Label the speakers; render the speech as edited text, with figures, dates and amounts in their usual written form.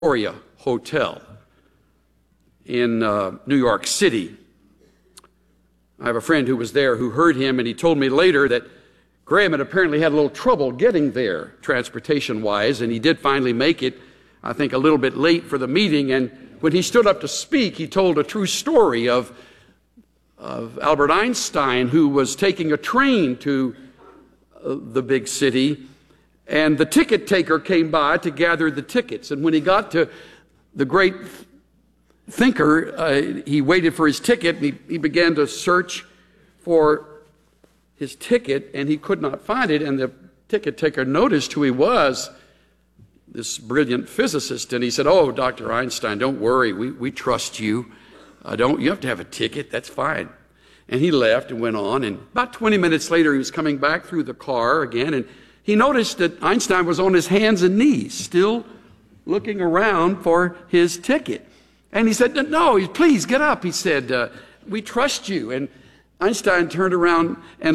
Speaker 1: Astoria Hotel in New York City. I have a friend who was there who heard him, and he told me later that Graham had apparently had a little trouble getting there transportation-wise, and he did finally make it, I think, a little bit late for the meeting. And when he stood up to speak, he told a true story of Albert Einstein, who was taking a train to the big city, and the ticket taker came by to gather the tickets. And when he got to the great thinker, he waited for his ticket, and he began to search for his ticket, and he could not find it. And the ticket taker noticed who he was, this brilliant physicist, and he said, "Oh, Dr. Einstein, don't worry. We trust you. You have to have a ticket. That's fine." And he left and went on. And about 20 minutes later, he was coming back through the car again, and he noticed that Einstein was on his hands and knees, still looking around for his ticket. And he said, "No, please get up." He said, "We trust you." And Einstein turned around and